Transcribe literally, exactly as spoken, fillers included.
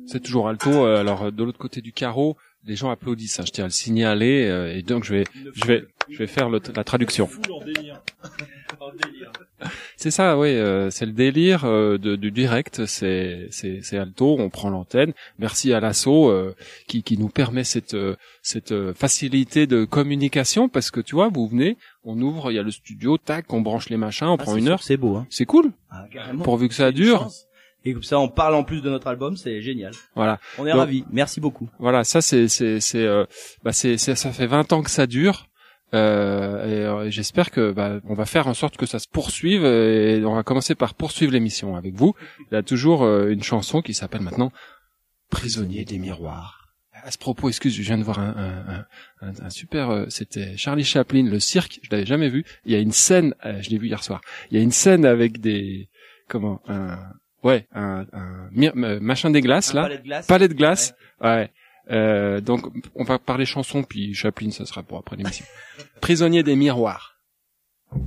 C'est toujours alto. Euh, alors de l'autre côté du carreau, les gens applaudissent. Hein, je tiens à le signaler. Euh, et donc je vais, je vais, je vais faire le, la traduction. C'est ça, oui. Euh, c'est le délire euh, de, du direct. C'est, c'est, c'est alto. On prend l'antenne. Merci à l'assaut euh, qui, qui nous permet cette, euh, cette euh, facilité de communication parce que tu vois, vous venez, on ouvre, il y a le studio, tac, on branche les machins, on ah, prend une heure. C'est beau, hein. C'est cool. Ah, carrément. Pourvu que ça dure. Et comme ça, on parle en plus de notre album, c'est génial. Voilà. On est donc, ravis. Merci beaucoup. Voilà, ça c'est, c'est, c'est, euh, bah c'est, c'est, ça fait vingt ans que ça dure. Euh, et, euh, et j'espère que bah, on va faire en sorte que ça se poursuive et on va commencer par poursuivre l'émission avec vous. Il y a toujours euh, une chanson qui s'appelle maintenant Prisonnier des miroirs. À ce propos, excuse, je viens de voir un, un, un, un super, euh, c'était Charlie Chaplin, le cirque, je l'avais jamais vu. Il y a une scène, euh, je l'ai vu hier soir. Il y a une scène avec des, comment, un, ouais, un, un, un machin des glaces un là, palais de glace. palais de glace, ouais. ouais. Euh, donc on va parler chansons puis Chaplin, ça sera pour après l'émission. Prisonnier des miroirs.